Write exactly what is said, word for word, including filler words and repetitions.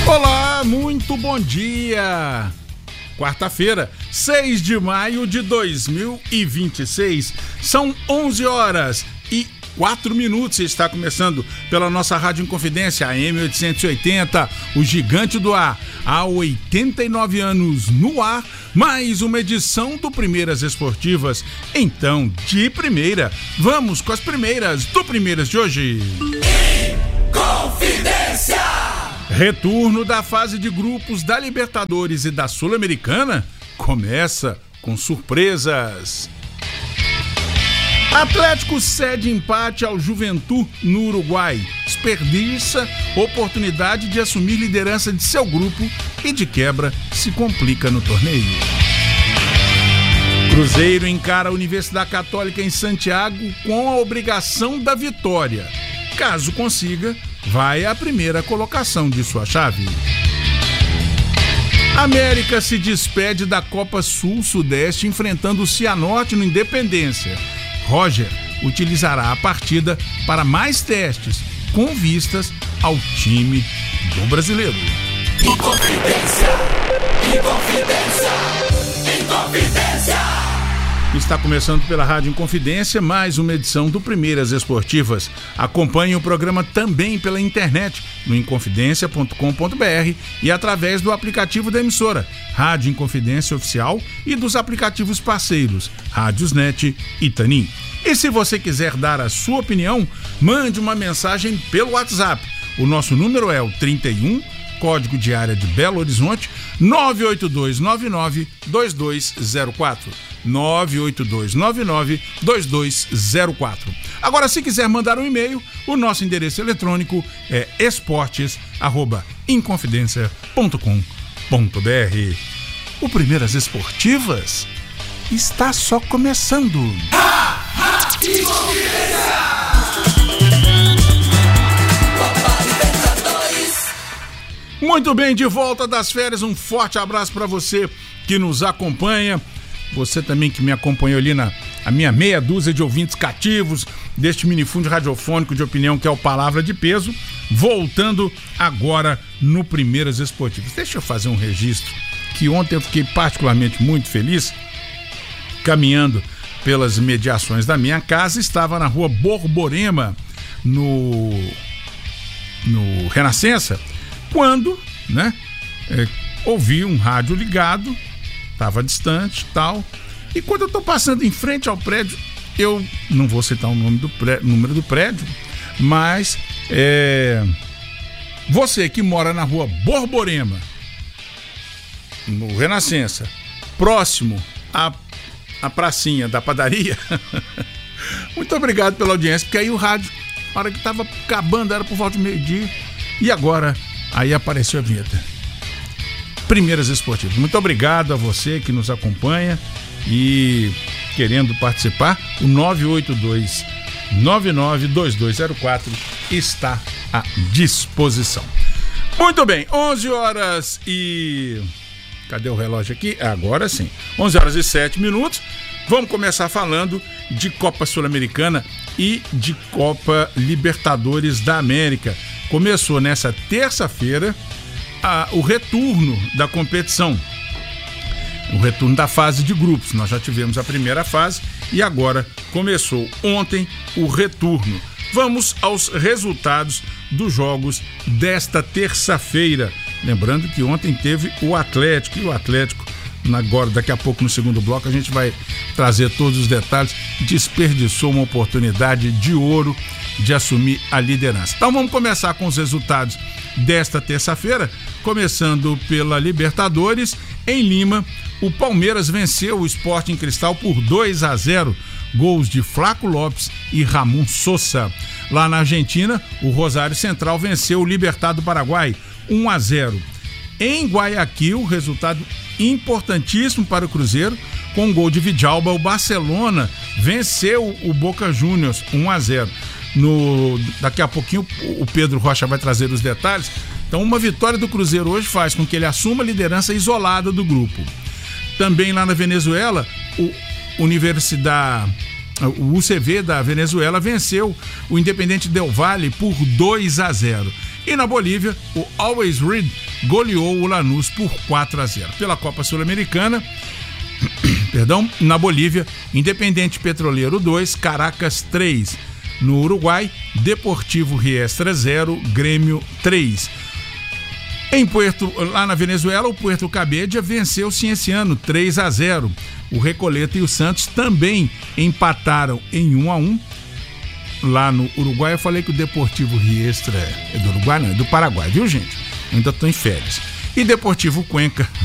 Olá, muito bom dia! Quarta-feira, seis de maio de dois mil e vinte e seis, são onze horas e quatro minutos e está começando pela nossa Rádio Inconfidência, A M oitocentos e oitenta, o gigante do ar, há oitenta e nove anos no ar, mais uma edição do Primeiras Esportivas. Então, de primeira, vamos com as primeiras do Primeiras de hoje. Inconfidência! Retorno da fase de grupos da Libertadores e da Sul-Americana começa com surpresas. Atlético cede empate ao Juventud no Uruguai. Desperdiça oportunidade de assumir liderança de seu grupo e de quebra se complica no torneio. Cruzeiro encara a Universidade Católica em Santiago com a obrigação da vitória. Caso consiga, vai à primeira colocação de sua chave. América se despede da Copa Sul-Sudeste enfrentando o Cianorte no Independência. Roger utilizará a partida para mais testes, com vistas ao time do brasileiro. Inconfidência! Inconfidência! Inconfidência! Está começando pela Rádio Inconfidência mais uma edição do Primeiras Esportivas. Acompanhe o programa também pela internet no inconfidência ponto com ponto b r e através do aplicativo da emissora Rádio Inconfidência Oficial e dos aplicativos parceiros Rádiosnet e Tanin. E se você quiser dar a sua opinião, mande uma mensagem pelo WhatsApp. O nosso número é o trinta e um, código de área de Belo Horizonte, nove oito dois nove nove dois dois zero quatro. nove oito dois nove nove dois dois zero quatro. Agora, se quiser mandar um e-mail, o nosso endereço eletrônico é esportes arroba inconfidencia ponto com ponto b r. O Primeiras Esportivas está só começando. Ha, ha, Muito bem, de volta das férias, um forte abraço para você que nos acompanha. Você também que me acompanhou ali na a minha meia dúzia de ouvintes cativos deste minifúndio radiofônico de opinião que é o Palavra de Peso, voltando agora no Primeiras Esportivas. Deixa eu fazer um registro, que ontem eu fiquei particularmente muito feliz, caminhando pelas mediações da minha casa, estava na rua Borborema, no, no Renascença, quando, né, é, ouvi um rádio ligado, estava distante e tal, e quando eu estou passando em frente ao prédio, eu não vou citar o nome do prédio, número do prédio, mas é, você que mora na rua Borborema, no Renascença, próximo à, à pracinha da padaria, muito obrigado pela audiência, porque aí o rádio, na hora que estava acabando, era por volta de meio-dia, e agora, aí apareceu a vinheta. Primeiras Esportivas. Muito obrigado a você que nos acompanha e querendo participar, o nove oito dois nove nove dois dois zero quatro está à disposição. Muito bem, onze horas e... Cadê o relógio aqui? Agora sim, onze horas e sete minutos. Vamos começar falando de Copa Sul-Americana e de Copa Libertadores da América. Começou nessa terça-feira A, o retorno da competição, o retorno da fase de grupos. Nós já tivemos a primeira fase e agora começou ontem o retorno. Vamos aos resultados dos jogos desta terça-feira. Lembrando que ontem teve o Atlético, e o Atlético, agora daqui a pouco no segundo bloco a gente vai trazer todos os detalhes, desperdiçou uma oportunidade de ouro de assumir a liderança. Então vamos começar com os resultados desta terça-feira, começando pela Libertadores. Em Lima, o Palmeiras venceu o Sporting Cristal por dois a zero, gols de Flaco Lopes e Ramon Sosa. Lá na Argentina, o Rosário Central venceu o Libertad do Paraguai um a zero. Em Guayaquil, resultado importantíssimo para o Cruzeiro, com um gol de Vidalba, o Barcelona venceu o Boca Juniors um a zero. No, daqui a pouquinho o Pedro Rocha vai trazer os detalhes. Então, uma vitória do Cruzeiro hoje faz com que ele assuma a liderança isolada do grupo. Também lá na Venezuela, o Universidade, o U C V da Venezuela venceu o Independente Del Valle por dois a zero. E na Bolívia, o Always Red goleou o Lanús por quatro a zero. Pela Copa Sul-Americana, perdão, na Bolívia, Independente Petroleiro dois, Caracas três. No Uruguai, Deportivo Riestra zero, Grêmio três. Em Puerto, lá na Venezuela, o Puerto Cabedja venceu o Cienciano três a zero. O Recoleta e o Santos também empataram em um a um. Lá no Uruguai, eu falei que o Deportivo Riestra é do Uruguai, não, é do Paraguai, viu, gente? Ainda estou em férias. E Deportivo Cuenca